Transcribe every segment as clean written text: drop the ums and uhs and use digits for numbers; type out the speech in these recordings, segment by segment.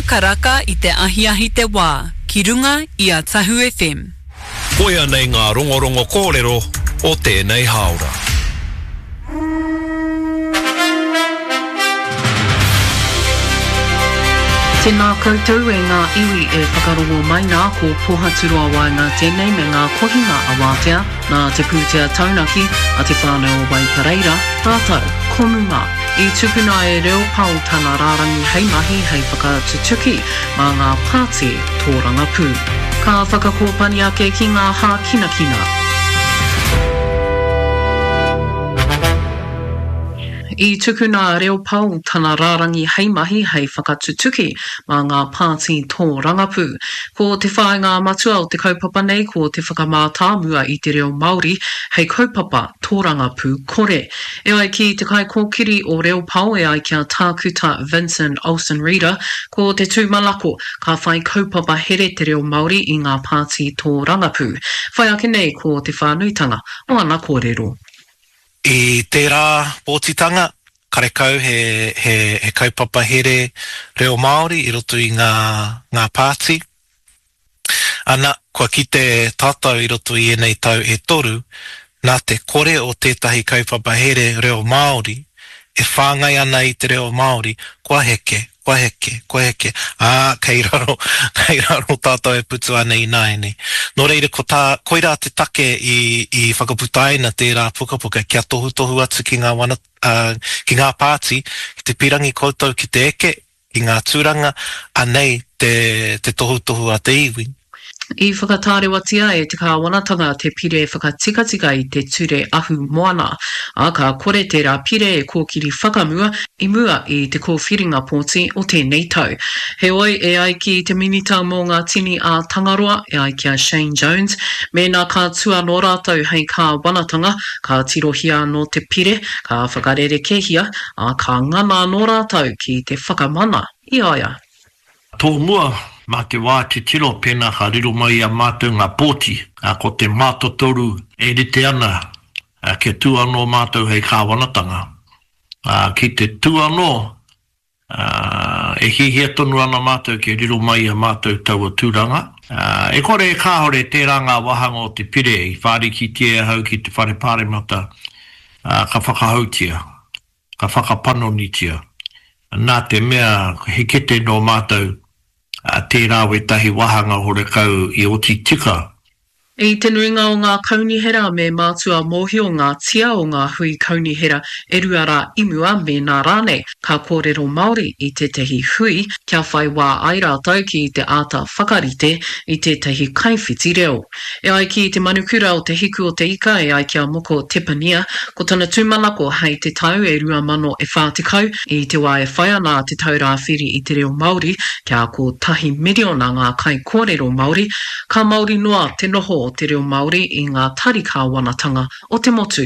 Karaka I te ahiahi te wā, ki runga I a Tahu FM. Koia nei ngā rongorongo kōrero o tēnei haora. Tēnā koutou e ngā iwi e whakarongo mai nā ko pohaturua wainga tēnei me ngā kohinga a wātea nā te pūtea taunaki a te whānau wai pareira, rātau, konunga, I tupuna e reo pau tana rārangi hei mahi hei whakatutuki mā ngā pāti tō rangapū. Ka whakakōpani ake ki ngā hā kinakina. I tukuna reo pau tana rārangi hei mahi hei whakatutuki mā ngā pāti tō rangapū. Ko te whāinga matua o te kaupapa nei ko te whakamātāmua I te reo Māori hei kaupapa tō rangapū kore. E ai ki te kai kōkiri o reo pau e ai kia tākuta Vincent Olsen Reader ko te tūmalako ka whai kaupapa here te reo Māori I ngā pāti tō rangapū. Whai ake nei ko te whānuitanga o ana kōrero. I tērā pōtitanga, karekau he kaupapa here reo Māori I roto I ngā pāti. Ana, kua ki te tātou I roto I enei tau e toru, nā te kore o tētahi kaupapa here reo Māori, e whāngai ana I te reo Māori, kua heke. Kei raro tātou e putu ana I nāene. Nō reira, koira te take I whakaputaina tērā pukapuka kia tohu atu ki ngā pāti, ki te pirangi koutou ki te eke, ki ngā tūranga, anei te tohu a te iwi. I whakatārewatia e te kāwanatanga te pire whakatika I te ture ahu moana, a ka kore tērā pire e kōkiri whakamua I mua I te kōwhiringa pōti o tēnei tau. He oi e ai ki te minitau mō ngā tini a Tangaroa e ai kia Shane Jones, me nā ka tua nō rātou hei kāwanatanga, ka tirohia no te pire, ka whakarerekehia, a ka ngana nō rātou ki te whakamana I aia. Tō mua, mā te wā te tiro pēnā ka riro mai a mātou ngā pōti, ko te mātotoru e rite ana, ke tūanō mātou hei kāwanatanga. Ki te tūanō, e hihia tonu ana mātou ke riro mai a mātou taua tūranga. E kore e kāhore tērā ngā wahanga o te pire, I whārikitia hau ki te whare pāremata, ka whakahautia, ka whakapanonitia. Nā te mea he kete no mātou, tērā we tahi wahanga hore kau I oti tika. I te nuinga o ngā kaunihera me mātua mōhio ngā tia o ngā hui kaunihera e ruara imua me nā rāne ka kōrero Māori I te tehi hui kia whai wā ai rātou ki te āta whakarite I te tehi kaiwhiti reo. E ai ki te manukura o te hiku o te ika e ai kia moko tepania ko tana tūmanako hei te tau e rua mano e whātikau I te wā e whai ana te tau rāwhiri I te reo Māori kia ko tahi miriona ngā kai kōrero Māori ka Māori noa te noho te reo Māori I ngā tari kāwanatanga o te motu.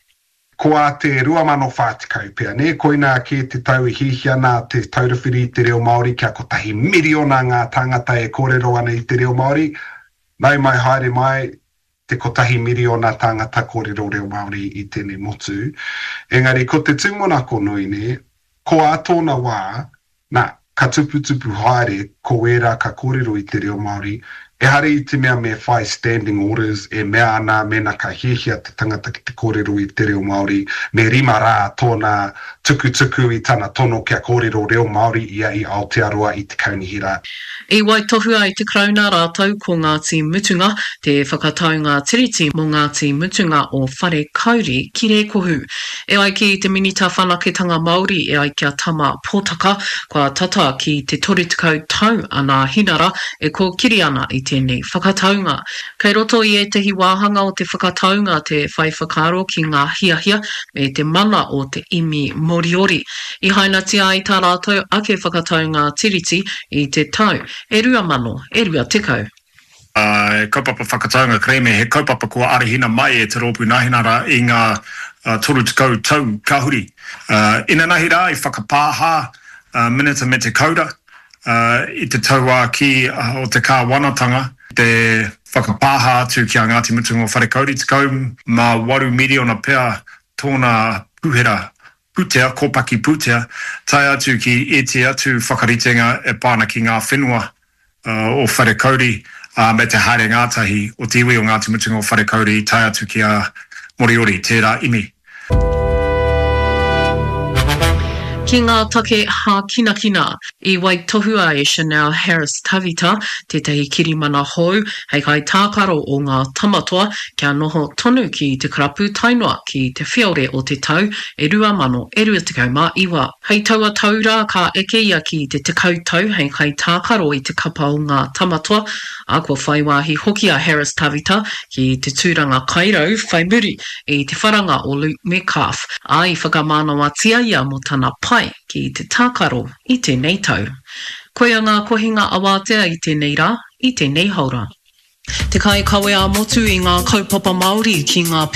Ko a te rua mano whātikau pia, ne? Koina ki te tau I hihia nā te taurawhiri I te reo Māori kia ko tahi miriona ngā tangata e kōrero ana I te reo Māori. Nau mai haere mai te ko tahi miriona tangata kōrero reo Māori I tēnei motu. Engari, ko te tūmonako nui ne, ko a tōna wā, nā, ka tuputupu haere ko era ka kōrero I te reo Māori, e hare I te mea me whai standing orders e mea ana mena ka hihia te tangata ki te kōrero I te reo Māori me rima rā tōna tukutuku I tana tono kia kōrero reo Māori ia I Aotearoa I te kaunihira. I wai tohu ai te krauna rātou ko Ngāti Mutunga, te whakataunga tiriti mō Ngāti Mutunga o Whare Kauri ki re kohu. E ai ki te minita whanaketanga Māori e ai kia tama pōtaka, kua tata ki te torutukau tau ana hinara e ko kiri ana I tēnei whakataunga. Kei roto I e tehi wāhanga o te whakataunga te whai whakaro ki ngā hiahia me te mana o te imi Moriori. I haina tia I tā rātou ake whakataunga tiriti I te tau. E rua mano, e rua tekau. Kaupapa whakataunga kreme, he kaupapa kua arihina mai e te rōpū nahinara I ngā torutukau tau kahuri. Ina nahi rā I whakapāha minita me te kaura I te taua ki o te kāwanatanga, te whakapāha atu ki a Ngāti Mutunga o Whare Kauri, te kau mā 8 miliona pea tōna puhera putea, kōpaki putea, tai atu ki e te atu whakaritenga e pāna ki ngā whenua o wharekauri me te haere ngātahi o te iwi o ngā tumutunga o wharekauri tai atu ki a Moriori, tērā imi. Ki ngā take hā kina, I wai tohua e Chanel Harris Tavita, tētahi kirimana hou, hei kai tākaro o ngā tamatoa, kia noho tonu ki te karapu tainoa ki te whiaure o te tau, e 2021. Hei taua taura ka eke ia ki te tekau tau, hei kai tākaro I te kapa o ngā tamatoa, a kua whaiwahi hoki a Harris Tavita ki te tūranga kairau, whai muri I te wharanga o Luke Metcalf, a I whakamānawatia ia mo tana pai ki te tākaro I tēnei tau. Koia ngā kohinga awatea I tēnei rā, I tēnei haura. Te kai kawe a motu I ngā kaupapa Māori ki ngā